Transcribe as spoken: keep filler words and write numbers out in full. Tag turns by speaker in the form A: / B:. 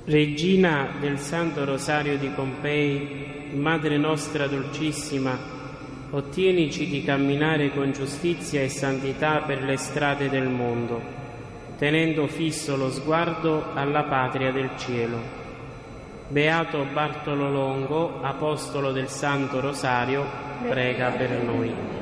A: Regina del Santo Rosario di Pompei, Madre nostra dolcissima, ottienici di camminare con giustizia e santità per le strade del mondo, tenendo fisso lo sguardo alla patria del cielo. Beato Bartolo Longo, apostolo del Santo Rosario, prega per noi.